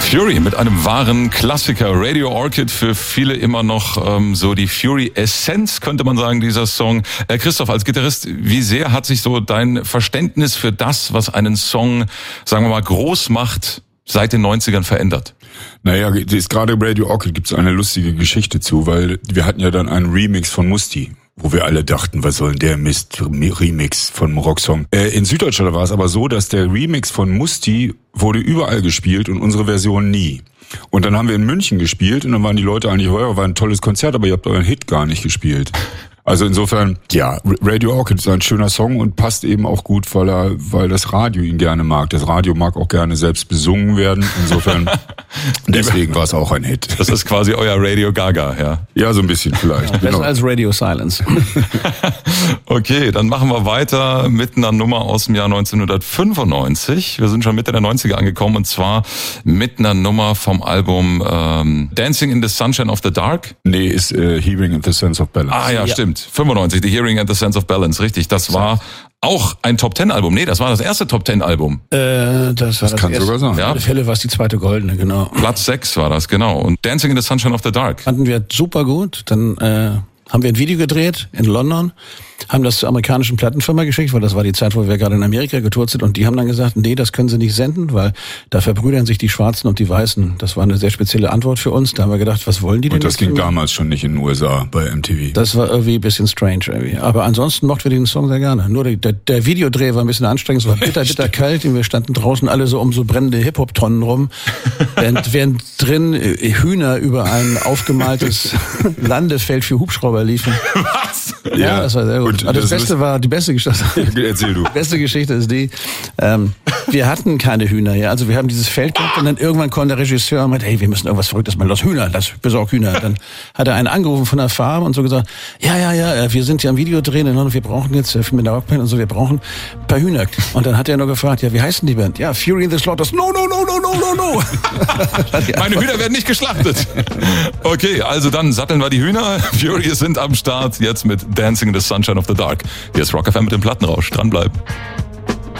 Fury mit einem wahren Klassiker. Radio Orchid für viele immer noch so die Fury-Essenz, könnte man sagen, dieser Song. Christoph, als Gitarrist, wie sehr hat sich so dein Verständnis für das, was einen Song, sagen wir mal, groß macht, seit den 90ern verändert? Naja, gerade Radio Orchid gibt's eine lustige Geschichte zu, weil wir hatten ja dann einen Remix von Musti, wo wir alle dachten, was soll denn der Mist, Remix von einem Rocksong. In Süddeutschland war es aber so, dass der Remix von Musti wurde überall gespielt und unsere Version nie. Und dann haben wir in München gespielt und dann waren die Leute eigentlich, war ein tolles Konzert, aber ihr habt euren Hit gar nicht gespielt. Also insofern, ja, Radio Orchid ist ein schöner Song und passt eben auch gut, weil das Radio ihn gerne mag. Das Radio mag auch gerne selbst besungen werden. Insofern, deswegen war es auch ein Hit. Das ist quasi euer Radio Gaga, ja? Ja, so ein bisschen vielleicht. Ja, besser als Radio Silence. Okay, dann machen wir weiter mit einer Nummer aus dem Jahr 1995. Wir sind schon Mitte der 90er angekommen und zwar mit einer Nummer vom Album Dancing in the Sunshine of the Dark. Nee, ist Hearing and the Sense of Balance. Ah ja, stimmt. 95, The Hearing and the Sense of Balance, richtig. Das war auch ein Top-10-Album. Nee, das war das erste Top-10-Album. Das kann sogar sein. Ja. Auf alle Fälle war es die zweite goldene, genau. Platz 6 war das, genau. Und Dancing in the Sunshine of the Dark. Fanden wir super gut. Dann haben wir ein Video gedreht in London, haben das zur amerikanischen Plattenfirma geschickt, weil das war die Zeit, wo wir gerade in Amerika getourt sind und die haben dann gesagt, nee, das können sie nicht senden, weil da verbrüdern sich die Schwarzen und die Weißen. Das war eine sehr spezielle Antwort für uns. Da haben wir gedacht, was wollen die denn? Und das ging damals schon nicht in den USA bei MTV. Das war irgendwie ein bisschen strange irgendwie. Aber ansonsten mochten wir den Song sehr gerne. Nur der Videodreh war ein bisschen anstrengend, es war bitter kalt. Wir standen draußen alle so um so brennende Hip-Hop-Tonnen rum, während drin Hühner über ein aufgemaltes Landefeld für Hubschrauber liefen. Was? Ja, das war sehr gut. Aber die beste Geschichte. Erzähl du. Die beste Geschichte ist die, wir hatten keine Hühner hier. Also wir haben dieses Feld gehabt und dann irgendwann kommt der Regisseur und meint, hey, wir müssen irgendwas Verrücktes machen. Besorg Hühner. Dann hat er einen angerufen von der Farm und so gesagt, ja, wir sind ja am Video drehen und wir brauchen jetzt mit der Rockband und so, wir brauchen ein paar Hühner. Und dann hat er nur gefragt, ja, wie heißt denn die Band? Ja, Fury in the Slaughters. No. Meine Hühner werden nicht geschlachtet. Okay, also dann satteln wir die Hühner. Fury sind am Start jetzt mit Dancing in the Sunshine of the Dark. Hier ist Rock FM mit dem Plattenrausch. Dranbleiben.